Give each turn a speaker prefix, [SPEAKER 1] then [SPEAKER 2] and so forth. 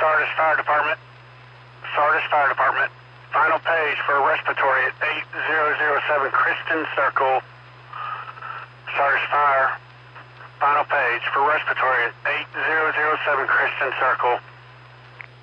[SPEAKER 1] Sardis Fire Department. Sardis Fire Department. Final page for respiratory at 8007 Kristen Circle. Sardis Fire. Final page for respiratory at 8007 Kristen Circle.